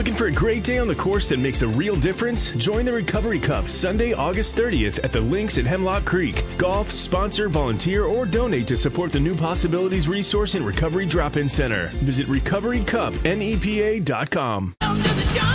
Looking for a great day on the course that makes a real difference? Join the Recovery Cup Sunday, August 30th at the Links at Hemlock Creek. Golf, sponsor, volunteer, or donate to support the New Possibilities Resource and Recovery Drop-In Center. Visit recoverycupnepa.com.